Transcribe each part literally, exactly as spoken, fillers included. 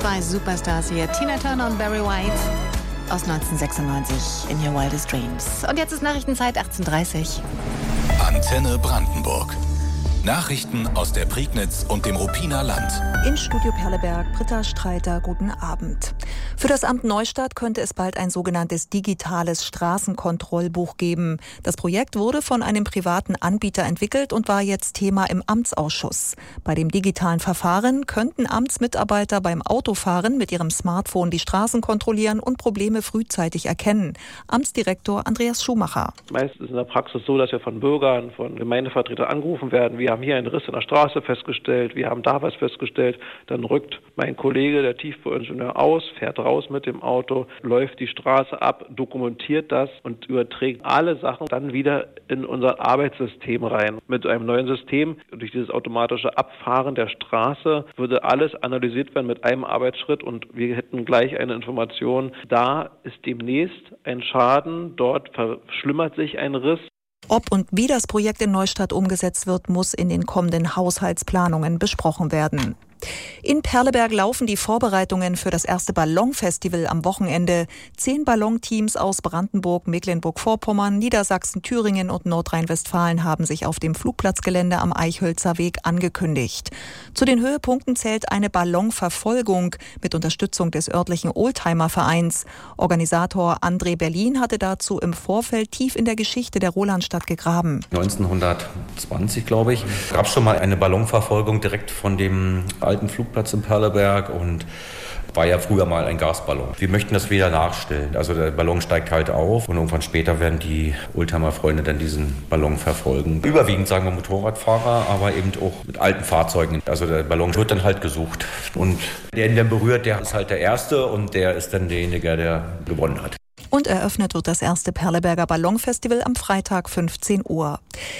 Zwei Superstars hier, Tina Turner und Barry White aus neunzehnhundertsechsundneunzig in Your Wildest Dreams. Und jetzt ist Nachrichtenzeit achtzehn Uhr dreißig. Antenne Brandenburg. Nachrichten aus der Prignitz und dem Ruppiner Land. In Studio Perleberg, Britta Streiter, guten Abend. Für das Amt Neustadt könnte es bald ein sogenanntes digitales Straßenkontrollbuch geben. Das Projekt wurde von einem privaten Anbieter entwickelt und war jetzt Thema im Amtsausschuss. Bei dem digitalen Verfahren könnten Amtsmitarbeiter beim Autofahren mit ihrem Smartphone die Straßen kontrollieren und Probleme frühzeitig erkennen. Amtsdirektor Andreas Schumacher. Meist ist es in der Praxis so, dass wir von Bürgern, von Gemeindevertretern angerufen werden. Wir haben hier einen Riss in der Straße festgestellt, wir haben da was festgestellt. Dann rückt mein Kollege, der Tiefbauingenieur, aus, fährt raus mit dem Auto, läuft die Straße ab, dokumentiert das und überträgt alle Sachen dann wieder in unser Arbeitssystem rein. Mit einem neuen System, durch dieses automatische Abfahren der Straße, würde alles analysiert werden mit einem Arbeitsschritt und wir hätten gleich eine Information. Da ist demnächst ein Schaden, dort verschlimmert sich ein Riss. Ob und wie das Projekt in Neustadt umgesetzt wird, muss in den kommenden Haushaltsplanungen besprochen werden. In Perleberg laufen die Vorbereitungen für das erste Ballonfestival am Wochenende. Zehn Ballonteams aus Brandenburg, Mecklenburg-Vorpommern, Niedersachsen, Thüringen und Nordrhein-Westfalen haben sich auf dem Flugplatzgelände am Eichhölzer Weg angekündigt. Zu den Höhepunkten zählt eine Ballonverfolgung mit Unterstützung des örtlichen Oldtimer-Vereins. Organisator André Berlin hatte dazu im Vorfeld tief in der Geschichte der Rolandstadt gegraben. neunzehnhundertzwanzig, glaube ich, gab es schon mal eine Ballonverfolgung direkt von dem alten Flugplatz in Perleberg und war ja früher mal ein Gasballon. Wir möchten das wieder nachstellen. Also der Ballon steigt halt auf und irgendwann später werden die Oldtimer-Freunde dann diesen Ballon verfolgen. Überwiegend sagen wir Motorradfahrer, aber eben auch mit alten Fahrzeugen. Also der Ballon wird dann halt gesucht und der ihn dann berührt, der ist halt der Erste und der ist dann derjenige, der gewonnen hat. Und eröffnet wird das erste Perleberger Ballonfestival am Freitag fünfzehn Uhr.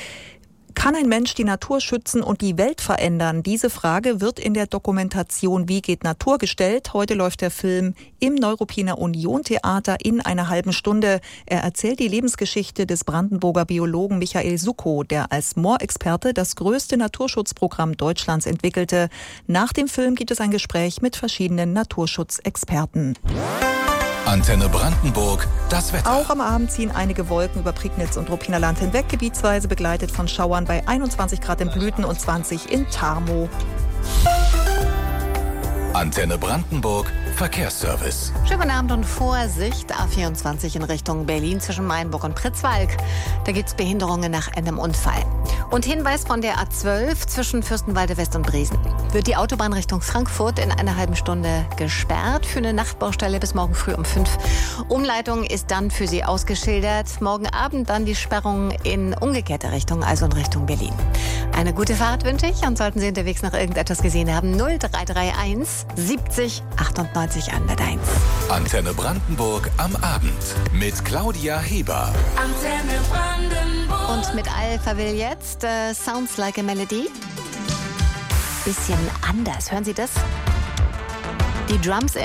Kann ein Mensch die Natur schützen und die Welt verändern? Diese Frage wird in der Dokumentation Wie geht Natur gestellt. Heute läuft der Film im Neuruppiner Union Theater in einer halben Stunde. Er erzählt die Lebensgeschichte des Brandenburger Biologen Michael Suckow, der als Moorexperte das größte Naturschutzprogramm Deutschlands entwickelte. Nach dem Film gibt es ein Gespräch mit verschiedenen Naturschutzexperten. Antenne Brandenburg, das Wetter. Auch am Abend ziehen einige Wolken über Prignitz und Ruppiner Land hinweg, gebietsweise begleitet von Schauern bei einundzwanzig Grad in Blüten und zwanzig in Tarmow. Antenne Brandenburg, Verkehrsservice. Schönen guten Abend und Vorsicht. A vierundzwanzig in Richtung Berlin zwischen Mainburg und Pritzwalk. Da gibt es Behinderungen nach einem Unfall. Und Hinweis von der A zwölf zwischen Fürstenwalde West und Bresen. Wird die Autobahn Richtung Frankfurt in einer halben Stunde gesperrt für eine Nachtbaustelle bis morgen früh um fünf. Umleitung ist dann für Sie ausgeschildert. Morgen Abend dann die Sperrung in umgekehrte Richtung, also in Richtung Berlin. Eine gute Fahrt wünsche ich und sollten Sie unterwegs noch irgendetwas gesehen haben, null drei drei eins siebzig achtundneunzig eins. Antenne Brandenburg am Abend mit Claudia Heber. Antenne Brandenburg. Und mit Alpha will jetzt äh, Sounds Like a Melody. Bisschen anders. Hören Sie das? Die Drums